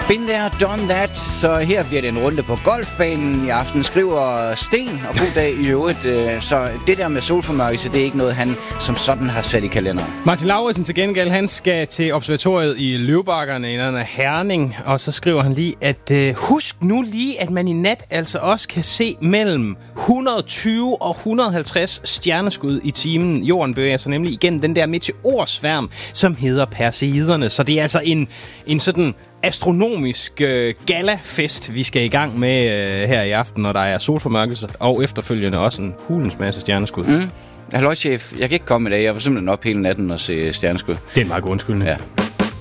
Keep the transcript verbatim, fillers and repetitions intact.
Been there, done that. Så her bliver det en runde på golfbanen i aften, skriver Sten, og god dag i øvrigt. Så det der med solformørkelse, det er ikke noget, han som sådan har sat i kalenderen. Martin Lauritsen til gengæld, han skal til observatoriet i Løvbakkerne i nærheden af Herning, og så skriver han lige, at øh, husk nu lige, at man i nat altså også kan se mellem et hundrede og tyve og et hundrede og halvtreds stjerneskud i timen. Jorden bevæger sig nemlig igennem den der meteorsværm, som hedder Perseiderne. Så det er altså en, en sådan astronomisk øh, galafest, vi skal i gang med øh, her i aften, når der er solformørkelse, og efterfølgende også en hulens masse stjerneskud. Mm. Halløj, chef. Jeg kan ikke komme i dag. Jeg var simpelthen op hele natten og se stjerneskud. Det er en meget god undskyldning. Ja.